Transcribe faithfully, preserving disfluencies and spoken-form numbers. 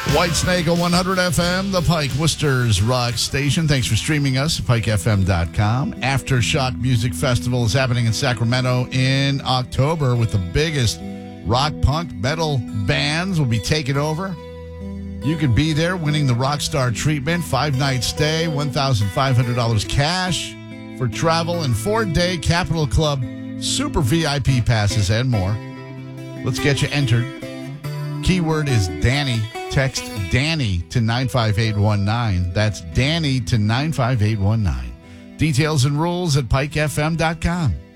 Whitesnake on one hundred F M, the Pike Worcester's rock station. Thanks for streaming us at pike f m dot com. Aftershock Music Festival is happening in Sacramento in October with the biggest rock, punk, metal bands will be taking over. You could be there winning the Rockstar treatment, five-night stay, one thousand five hundred dollars cash for travel, and four-day Capitol Club Super V I P passes and more. Let's get you entered. Keyword is Danny. Text Danny to nine five eight one nine. That's Danny to nine five eight one nine. Details and rules at pike f m dot com.